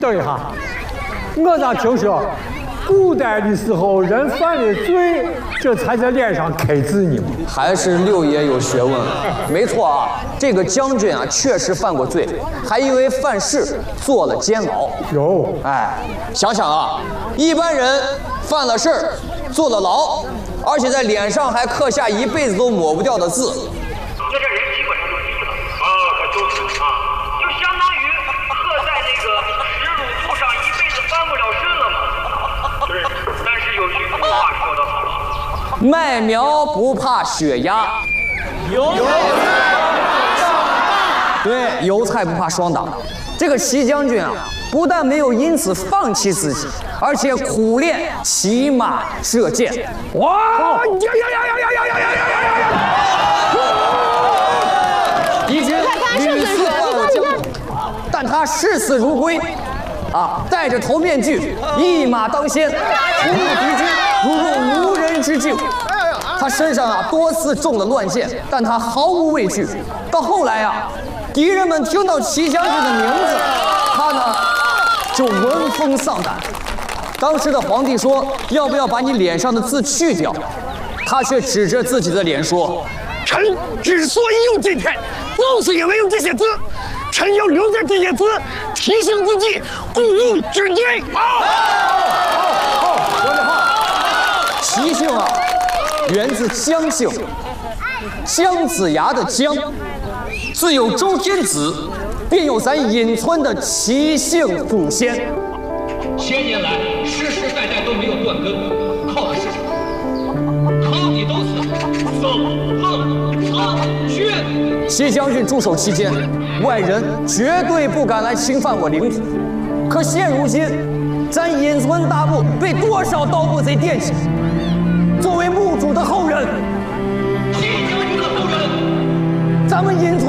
等一下，我咋听说古代的时候人犯了罪，这才在脸上刻字呢？ 还是六爷有学问。没错啊，这个将军啊确实犯过罪，还因为犯事坐了监牢。 有， 哎，想想啊，一般人犯了事儿，坐了牢，而且在脸上还刻下一辈子都抹不掉的字。 那这人基本上就低了啊，可就是啊，就相当于刻在那个耻辱柱上，一辈子翻不了身了嘛。是，但是有句古话说得好， 麦苗不怕血压，油菜不怕霜打。这个齐将军啊，不但没有因此放弃自己，而且苦练骑马射箭。哇！敌军屡次犯了将军，但他视死如归，啊，戴着头面具，一马当先，突入敌军，如入无人之境。他身上啊多次中了乱箭，但他毫无畏惧。到后来啊，敌人们听到齐将军的名字，他呢就闻风丧胆。当时的皇帝说：“要不要把你脸上的字去掉？”他却指着自己的脸说：“ 臣之所以有今天，就是因为有这些字。臣要留着这些字，提醒自己，鼓舞军队。” 说得好。齐姓啊，源自姜姓，姜子牙的姜，自有周天子，便有咱隐村的齐姓祖先。 千年来，世世代代都没有断根，靠的是什么？靠的都是憎恨残血。 齐将军驻守期间，外人绝对不敢来侵犯我领土。可现如今，咱隐村大墓被多少盗墓贼惦记。作为墓主的后人， 齐将军的后人， 咱们隐